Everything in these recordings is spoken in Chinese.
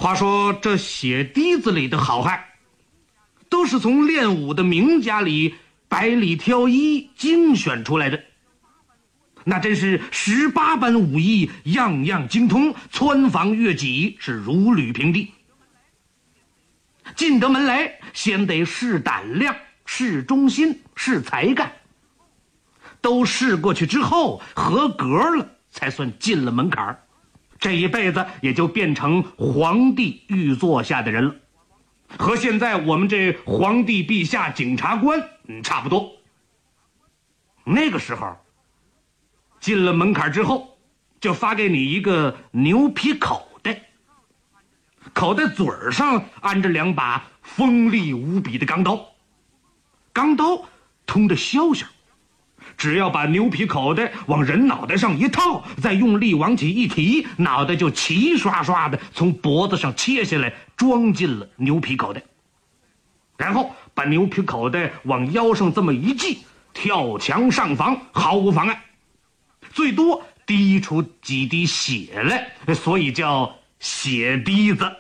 话说这血滴子里的好汉，都是从练武的名家里百里挑一精选出来的，那真是18般武艺，样样精通，穿防越己，是如履平地。进得门来，先得试胆量，试忠心，试才干，都试过去之后，合格了，才算进了门槛，这一辈子也就变成皇帝御座下的人了，和现在我们这皇帝陛下检察官差不多。那个时候进了门槛之后，就发给你一个牛皮口袋，口袋嘴上安着2把锋利无比的钢刀，钢刀通着削削，只要把牛皮口袋往人脑袋上一套，再用力往起一提，脑袋就齐刷刷的从脖子上切下来，装进了牛皮口袋，然后把牛皮口袋往腰上这么一系，跳墙上房毫无妨碍，最多滴出几滴血来，所以叫血滴子。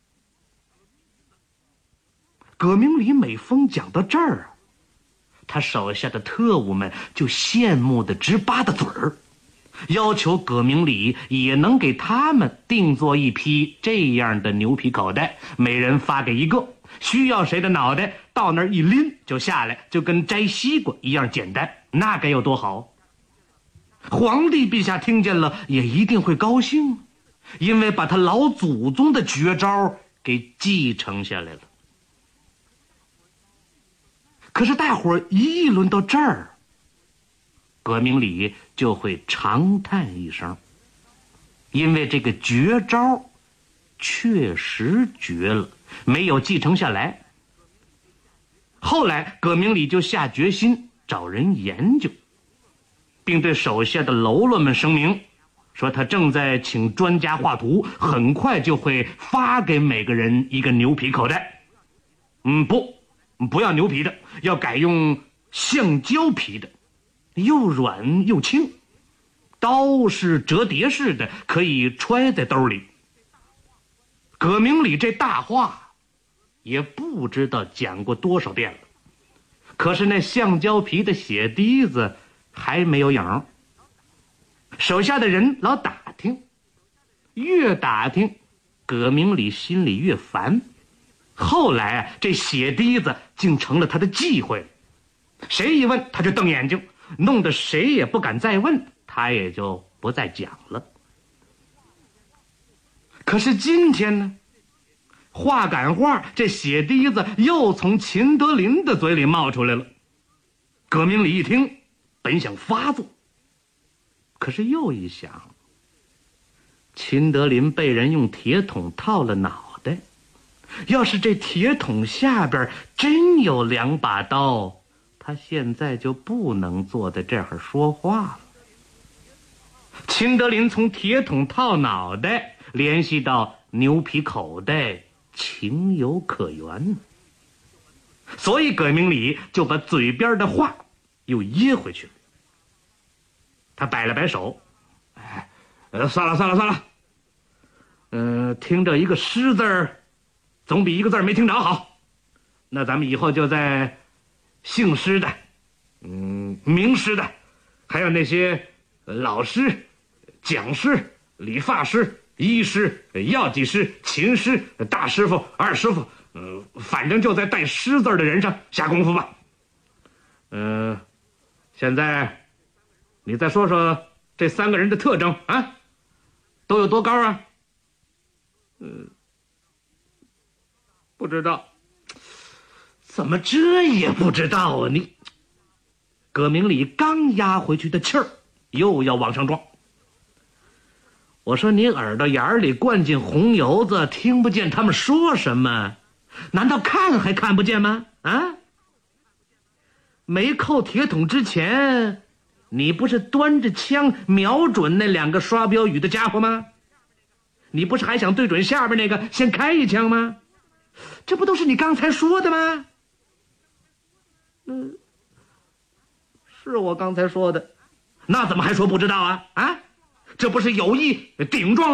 葛明礼每逢讲到这儿，他手下的特务们就羡慕的直巴的嘴儿，要求葛明礼也能给他们定做一批这样的牛皮口袋，每人发给一个，需要谁的脑袋到那儿一拎就下来，就跟摘西瓜一样简单，那该有多好。皇帝陛下听见了也一定会高兴，因为把他老祖宗的绝招给继承下来了。可是大伙儿一议论到这儿，葛明礼就会长叹一声，因为这个绝招确实绝了，没有继承下来。后来葛明礼就下决心找人研究，并对手下的喽啰们声明，说他正在请专家画图，很快就会发给每个人一个牛皮口袋。不要牛皮的，要改用橡胶皮的，又软又轻，刀是折叠式的，可以揣在兜里。葛明礼这大话也不知道讲过多少遍了，可是那橡胶皮的血滴子还没有影。手下的人老打听，越打听葛明礼心里越烦。后来这血滴子竟成了他的忌讳，谁一问他就瞪眼睛，弄得谁也不敢再问，他也就不再讲了。可是今天呢，话赶话，这血滴子又从秦德林的嘴里冒出来了。葛明礼一听，本想发作，可是又一想，秦德林被人用铁桶套了脑袋，要是这铁桶下边真有2把刀，他现在就不能坐在这儿说话了。秦德林从铁桶套脑袋联系到牛皮口袋，情有可原，所以葛明礼就把嘴边的话又噎回去了。他摆了摆手，算了，听着一个诗字儿总比一个字没听着好，那咱们以后就在姓师的名师的，还有那些老师、讲师、理发师、医师、药剂师、琴师、大师傅、二师傅，反正就在带师字的人上下功夫吧。现在你再说说这3个人的特征啊，都有多高啊？不知道。怎么这也不知道啊你？葛明礼刚压回去的气儿又要往上撞。我说你耳朵眼里灌进红油子，听不见他们说什么？难道看还看不见吗？啊？没扣铁桶之前，你不是端着枪瞄准那2个刷标语的家伙吗？你不是还想对准下边那个先开一枪吗？这不都是你刚才说的吗？是我刚才说的，那怎么还说不知道啊？这不是有意顶撞